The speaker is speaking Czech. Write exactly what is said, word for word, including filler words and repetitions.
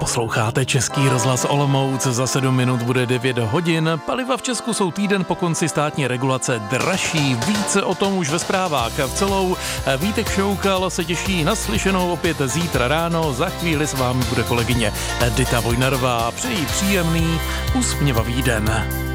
Posloucháte Český rozhlas Olomouc, za sedm minut bude devět hodin. Paliva v Česku jsou týden po konci státní regulace dražší. Více o tom už ve zprávách v celou. Vítek Šoukal se těší na slyšenou opět zítra ráno. Za chvíli s vámi bude kolegyně Dita Vojnarová. Přeji příjemný, usměvavý den.